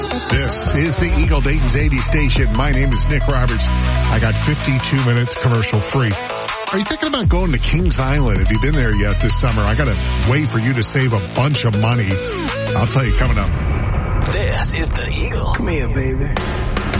This is the Eagle Dayton's 80 station. My name is Nick Roberts. I got 52 minutes commercial free. Are you thinking about going to Kings Island? Have you been there yet this summer? I got a way for you to save a bunch of money. I'll tell you coming up. This is the Eagle. Come here, baby.